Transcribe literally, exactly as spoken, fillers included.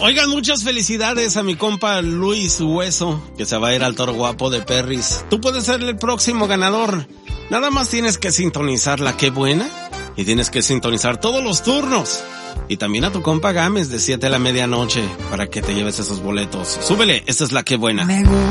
Oigan, muchas felicidades a mi compa Luis Hueso, que se va a ir al Toro Guapo de Perris. Tú puedes ser el próximo ganador. Nada más tienes que sintonizar la Qué Buena y tienes que sintonizar todos los turnos. Y también a tu compa Gámez de siete a la medianoche para que te lleves esos boletos. Súbele, esta es la Qué Buena. Me gusta.